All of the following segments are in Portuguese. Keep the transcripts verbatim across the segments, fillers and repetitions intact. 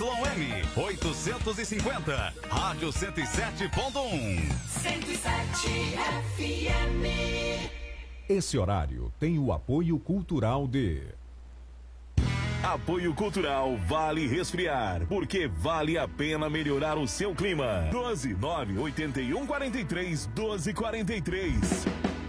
M oitocentos e cinquenta, Rádio cento e sete ponto um. cento e sete F M. Esse horário tem o apoio cultural de... Apoio Cultural Vale Resfriar, porque vale a pena melhorar o seu clima. doze nove oito um quatro três doze quarenta e três.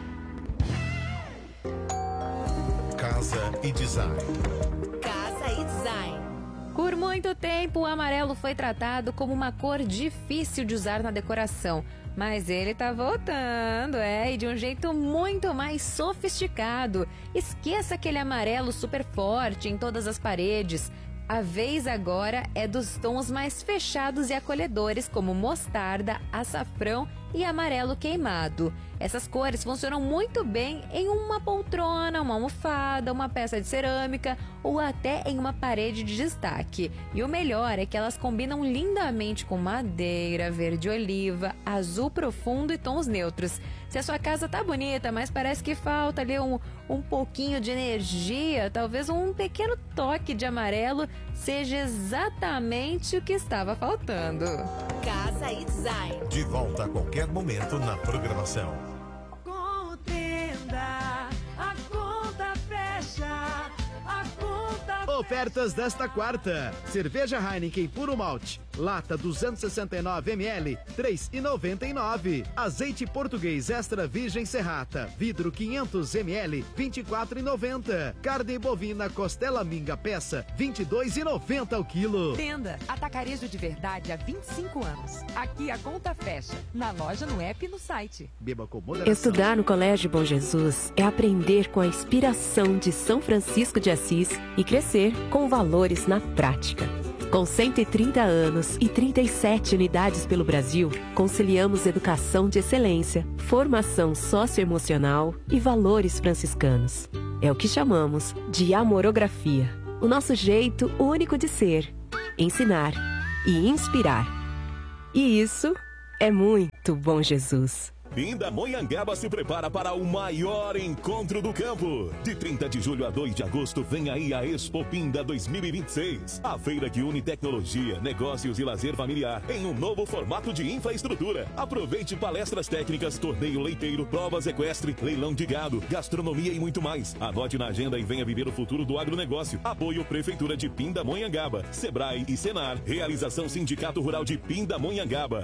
Casa e Design. Casa e Design. Por muito tempo, o amarelo foi tratado como uma cor difícil de usar na decoração. Mas ele tá voltando, é, e de um jeito muito mais sofisticado. Esqueça aquele amarelo super forte em todas as paredes. A vez agora é dos tons mais fechados e acolhedores, como mostarda, açafrão e amarelo queimado. Essas cores funcionam muito bem em uma poltrona, uma almofada, uma peça de cerâmica ou até em uma parede de destaque. E o melhor é que elas combinam lindamente com madeira, verde oliva, azul profundo e tons neutros. Se a sua casa tá bonita, mas parece que falta ali um, um pouquinho de energia, talvez um pequeno toque de amarelo seja exatamente o que estava faltando. Casa e Design. De volta a qualquer momento na programação. Contenda, a conta fecha, a conta... Ofertas desta quarta: cerveja Heineken Puro Malte, lata duzentos e sessenta e nove mililitros, três reais e noventa e nove centavos. Azeite português extra virgem Serrata, vidro quinhentos mililitros, vinte e quatro reais e noventa centavos. Carne bovina costela minga peça, vinte e dois reais e noventa centavos ao quilo. Tenda Atacarejo de Verdade há vinte e cinco anos. Aqui a conta fecha, na loja, no app e no site. Beba com moderação. Estudar no Colégio Bom Jesus é aprender com a inspiração de São Francisco de Assis e crescer com valores na prática. Com cento e trinta anos e trinta e sete unidades pelo Brasil, conciliamos educação de excelência, formação socioemocional e valores franciscanos. É o que chamamos de amorografia, o nosso jeito único de ser, ensinar e inspirar. E isso é muito Bom Jesus. Pindamonhangaba se prepara para o maior encontro do campo. De trinta de julho a dois de agosto, vem aí a Expo Pinda dois mil e vinte e seis. A feira que une tecnologia, negócios e lazer familiar em um novo formato de infraestrutura. Aproveite palestras técnicas, torneio leiteiro, provas equestre, leilão de gado, gastronomia e muito mais. Anote na agenda e venha viver o futuro do agronegócio. Apoio Prefeitura de Pindamonhangaba, Sebrae e Senar. Realização Sindicato Rural de Pindamonhangaba.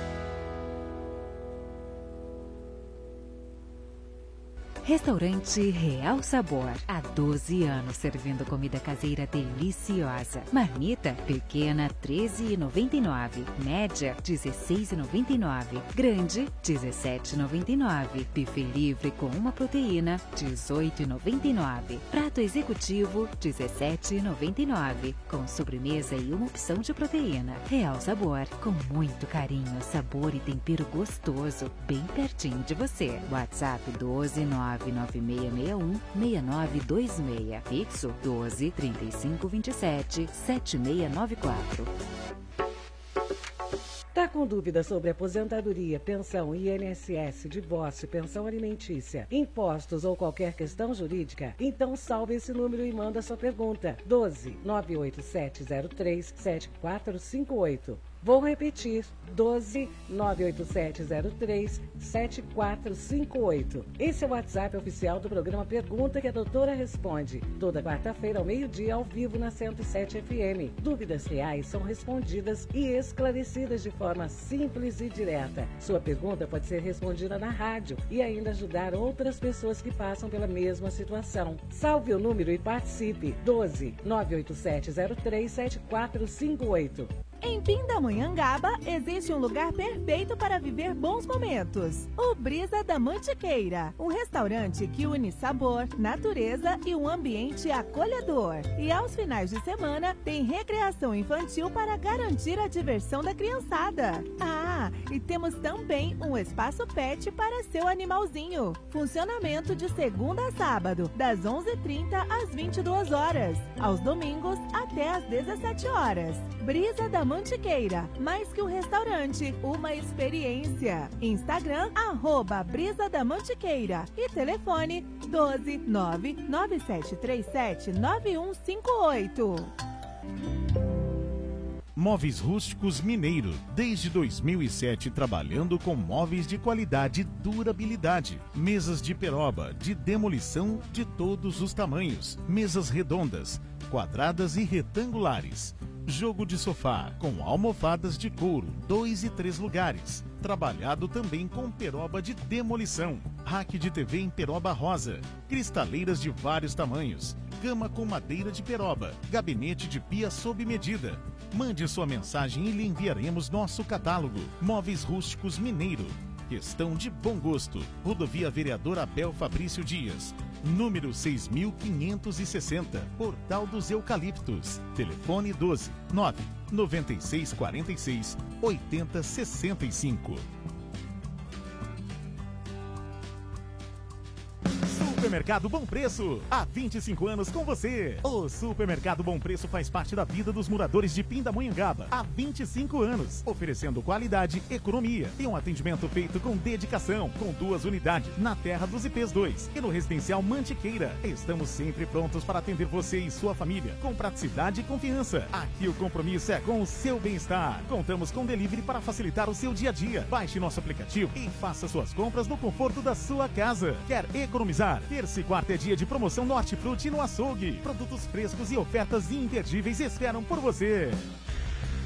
Restaurante Real Sabor. Há doze anos servindo comida caseira deliciosa. Marmita pequena treze reais e noventa e nove centavos. Média dezesseis reais e noventa e nove centavos. Grande dezessete reais e noventa e nove centavos. Buffet livre com uma proteína dezoito reais e noventa e nove centavos. Prato executivo dezessete reais e noventa e nove centavos. Com sobremesa e uma opção de proteína. Real Sabor, com muito carinho, sabor e tempero gostoso, bem pertinho de você. WhatsApp doze nove nove seis seis um seis nove dois seis. Fixo doze trinta e cinco vinte e sete sete seis nove quatro. Tá com dúvida sobre aposentadoria, pensão, I N S S, divórcio, pensão alimentícia, impostos ou qualquer questão jurídica? Então salve esse número e manda sua pergunta. doze nove oito sete zero três sete quatro cinco oito. Vou repetir, doze nove oito sete zero três sete quatro cinco oito. Esse é o WhatsApp oficial do programa Pergunta que a Doutora Responde. Toda quarta-feira ao meio-dia, ao vivo na cento e sete F M. Dúvidas reais são respondidas e esclarecidas de forma simples e direta. Sua pergunta pode ser respondida na rádio e ainda ajudar outras pessoas que passam pela mesma situação. Salve o número e participe. doze nove oito sete zero três sete quatro cinco oito. Em Pindamonhangaba existe um lugar perfeito para viver bons momentos. O Brisa da Mantiqueira, um restaurante que une sabor, natureza e um ambiente acolhedor. E aos finais de semana tem recreação infantil para garantir a diversão da criançada. Ah, e temos também um espaço pet para seu animalzinho. Funcionamento de segunda a sábado, das onze e trinta às vinte e duas horas. Aos domingos até às dezessete horas. Brisa da Mantiqueira, mais que um restaurante, uma experiência. Instagram, arroba Brisa da Mantiqueira e telefone doze nove nove sete três sete nove um cinco oito. Móveis Rústicos Mineiro, desde dois mil e sete trabalhando com móveis de qualidade e durabilidade. Mesas de peroba, de demolição de todos os tamanhos. Mesas redondas, quadradas e retangulares. Jogo de sofá com almofadas de couro, dois e três lugares. Trabalhado também com peroba de demolição. Rack de T V em peroba rosa. Cristaleiras de vários tamanhos. Cama com madeira de peroba. Gabinete de pia sob medida. Mande sua mensagem e lhe enviaremos nosso catálogo. Móveis Rústicos Mineiro. Questão de bom gosto. Rodovia Vereador Abel Fabrício Dias. Número seis mil quinhentos e sessenta. Portal dos Eucaliptos. Telefone doze, nove, noventa e seis, quarenta e seis, oitenta, sessenta e cinco. Supermercado Bom Preço, há vinte e cinco anos com você. O Supermercado Bom Preço faz parte da vida dos moradores de Pindamonhangaba há vinte e cinco anos, oferecendo qualidade, economia e um atendimento feito com dedicação, com duas unidades na Terra dos I Ps dois e no Residencial Mantiqueira. Estamos sempre prontos para atender você e sua família, com praticidade e confiança. Aqui o compromisso é com o seu bem-estar. Contamos com delivery para facilitar o seu dia a dia. Baixe nosso aplicativo e faça suas compras no conforto da sua casa. Quer economizar? Terça e quarta é dia de promoção no Hortifruti no Açougue. Produtos frescos e ofertas imperdíveis esperam por você.